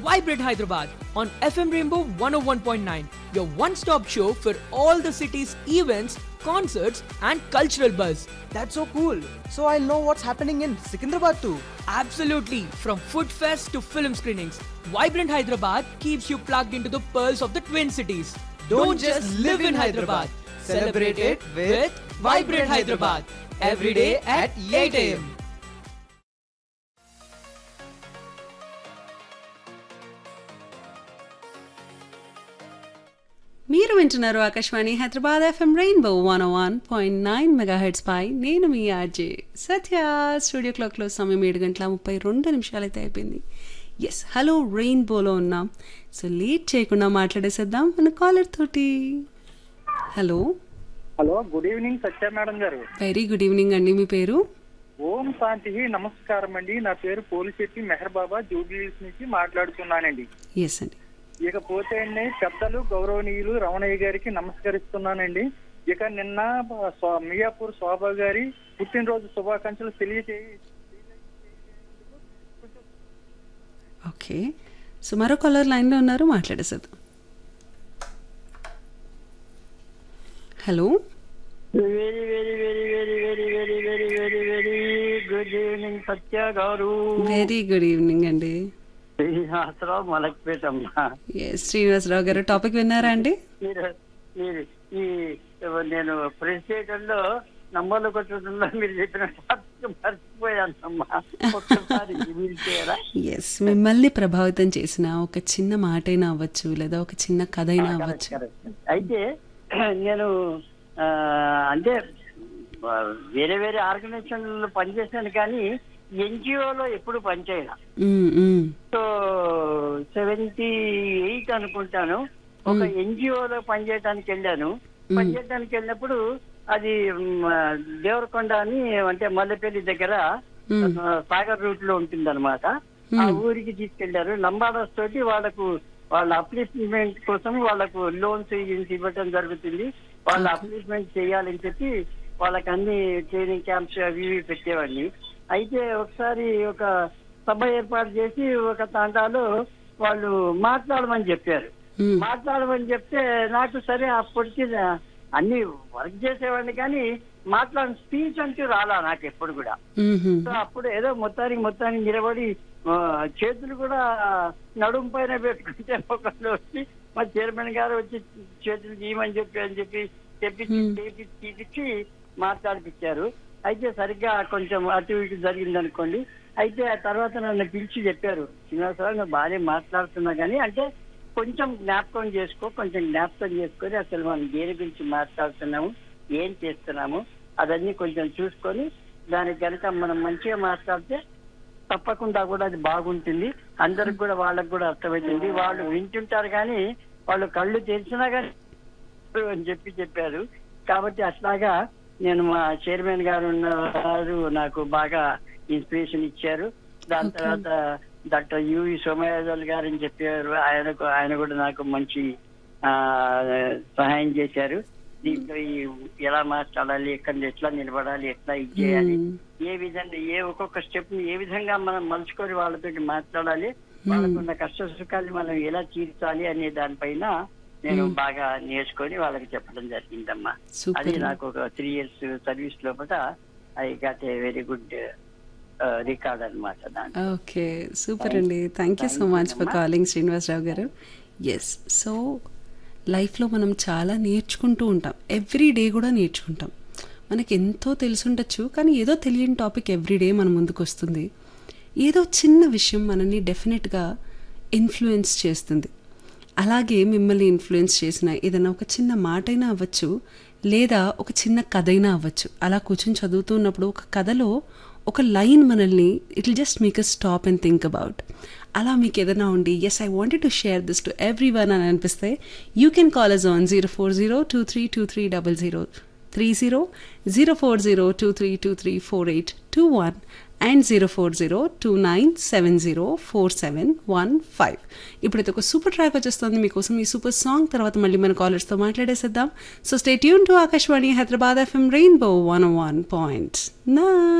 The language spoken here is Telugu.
Vibrate Hyderabad on FM Rainbow 101.9, your one-stop show for all the city's events, concerts and cultural buzz. That's so cool. So I'll know what's happening in Secunderabad too. Absolutely, from food fest to film screenings, Vibrant Hyderabad keeps you plugged into the pearls of the Twin Cities. Don't just live in Hyderabad. Celebrate it with Vibrant Hyderabad. Every day at 8 a.m. మీరు వింటున్నారు Akashvani Hyderabad FM rainbow 101.9 megahertz పై నేను మీ ఆర్జే సత్య. స్టూడియో క్లాక్లో సమయం 7:32 అయితే అయిపోయింది. ఎస్, హలో రెయిన్బోలో ఉన్నాం. సో లేట్ చేయకుండా మాట్లాడేసేద్దాం మన కాలర్ తోటి. హలో హలో, గుడ్ ఈవినింగ్ సత్య మేడం గారు. వెరీ గుడ్ ఈవినింగ్ అండి. మీ పేరు? ఓం శాంతి, నమస్కారం అండి. నా పేరు పోలిశెట్టి మెహర్ బాబా, జూబ్లీహిల్స్ నుంచి మాట్లాడుతున్నానండి. ఎస్ అండి. ఇకపోతే అండి, పెద్దలు గౌరవనీయులు రమణయ్య గారికి నమస్కరిస్తున్నానండి. ఇక నిన్న మియాపూర్ శోభా గారి పుట్టినరోజు శుభాకాంక్షలు ఓకే, సో మరో కాలర్ లైన్లో ఉన్నారు, మాట్లాడేసేద్దాం. Hello, very very very very very very very very very good evening సత్య గారు. వెరీ గుడ్ ఈవినింగ్ అండి. శ్రీనివాసరావు మలక్పేటమ్మా. శ్రీనివాసరావు గారు, టాపిక్ విన్నారా అండి? మీరు ఈ నేను ప్రెసిడెంట్లో నంబర్లు కొట్టడంలో మీరు చెప్పిన టాపిక్ మర్చిపోయానమ్మా. ఒక్కసారి ఎస్, మిమ్మల్ని ప్రభావితం చేసిన ఒక చిన్న మాట అయినా అవ్వచ్చు, లేదా ఒక చిన్న కథ అయినా అవ్వచ్చు. అయితే నేను అంటే వేరే వేరే ఆర్గనైజేషన్లో పనిచేశాను, కానీ ఎన్జిఓలో ఎప్పుడు పనిచేయను. సో 78 అనుకుంటాను ఒక ఎన్జిఓలో పనిచేయడానికి వెళ్ళాను. పనిచేయడానికి వెళ్ళినప్పుడు అది దేవరకొండ అని, అంటే మల్లెపల్లి దగ్గర సాగర్ రూట్ లో ఉంటుంది అనమాట. ఆ ఊరికి తీసుకెళ్లారు. లంబాడాస్ తోటి వాళ్ళ అప్లిస్మెంట్ కోసం వాళ్ళకు లోన్స్ ఇవ్వటం జరుగుతుంది. వాళ్ళ అప్లిస్మెంట్ చేయాలని చెప్పి వాళ్ళకి అన్ని ట్రైనింగ్ క్యాంప్స్ అవి ఇవి పెట్టేవాడిని. అయితే ఒకసారి ఒక సభ ఏర్పాటు చేసి ఒక తాండాలో వాళ్ళు మాట్లాడమని చెప్పారు. మాట్లాడమని చెప్తే నాకు సరే అప్పటికి అన్ని వర్క్ చేసేవాడిని, కానీ మాట్లాడిన స్పీచ్ అంటూ రాలా నాకు ఎప్పుడు కూడా. సో అప్పుడు ఏదో మొత్తానికి నిలబడి చేతులు కూడా నడుము పైన పెట్టుకుంటే ఒకళ్ళు వచ్చి మా చైర్మన్ గారు వచ్చి చేతులు తీయమని చెప్పి తీపిచ్చి మాట్లాడిపించారు. అయితే సరిగ్గా కొంచెం అటు ఇటు జరిగింది అనుకోండి. అయితే ఆ తర్వాత నన్ను పిలిచి చెప్పారు, శ్రీనివాసరావు నువ్వు బాగానే మాట్లాడుతున్నా కానీ అంటే కొంచెం జ్ఞాపకం చేసుకొని అసలు మనం దేని గురించి మాట్లాడుతున్నాము, ఏం చేస్తున్నాము అదన్నీ కొంచెం చూసుకొని దానికి కనుక మనం మంచిగా మాట్లాడితే తప్పకుండా కూడా అది బాగుంటుంది. అందరికి కూడా వాళ్ళకు కూడా అర్థమవుతుంది. వాళ్ళు వింటుంటారు కానీ వాళ్ళు కళ్ళు తెరిచినా కానీ అని చెప్పారు. కాబట్టి అట్లాగా నేను మా చైర్మన్ గారు ఉన్నారు నాకు బాగా ఇన్స్పిరేషన్ ఇచ్చారు. దాని తర్వాత డాక్టర్ యువి సోమయాజులు గారు అని చెప్పారు. ఆయన కూడా నాకు మంచి సహాయం చేశారు. దీంట్లో ఎలా మాట్లాడాలి, ఎట్లా నిలబడాలి, ఎట్లా ఇది చేయాలి, ఏ విధంగా ఒక్కొక్క స్టెప్ ని ఏ విధంగా మనం మలుచుకొని వాళ్ళతో మాట్లాడాలి, వాళ్ళకున్న కష్ట సుఖాన్ని మనం ఎలా తీర్చాలి అనే దానిపైన నేను బాగా నేర్చుకొని వాళ్ళకి చెప్పడం జరిగిందమ్మా. అది నాకు ఒక 3 years సర్వీస్ లోపల I got a very good record అనమాట. ఓకే, సూపర్ అండి. Thank you so much for calling Srinivasarao గారు. ఎస్, సో లైఫ్లో మనం చాలా నేర్చుకుంటూ ఉంటాం. ఎవ్రీ డే కూడా నేర్చుకుంటాం. మనకి ఎంతో తెలుసుండొచ్చు, కానీ ఏదో తెలియని టాపిక్ ఎవ్రీడే మన ముందుకు వస్తుంది. ఏదో చిన్న విషయం మనల్ని డెఫినెట్గా ఇన్ఫ్లుయెన్స్ చేస్తుంది. అలాగే మిమ్మల్ని ఇన్ఫ్లుయెన్స్ చేసిన ఏదైనా ఒక చిన్న మాట అయినా అవ్వచ్చు, లేదా ఒక చిన్న కథ అయినా అవ్వచ్చు. అలా కూర్చొని చదువుతున్నప్పుడు ఒక కథలో ఒక లైన్ మనల్ని it will just make a stop and think about. అలా మీకు ఏదైనా ఉండి yes I wanted to share this to every one అని అనిపిస్తే you can call us on 04023230030, 04023234821 and 04029704715. ఇప్పుడైతే ఒక సూపర్ ట్రాక్ వచ్చేస్తుంది మీకోసం. ఈ సూపర్ సాంగ్ తర్వాత మళ్ళీ మన కాలర్స్తో మాట్లాడేసేద్దాం. So stay tune to Akashvani Hyderabad FM rainbow 101.9.